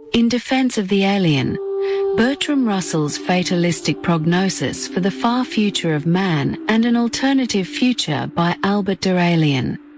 In Defense of the Alien, Bertrand Russell's fatalistic prognosis for the far future of man and an alternative future by Albert Duralien.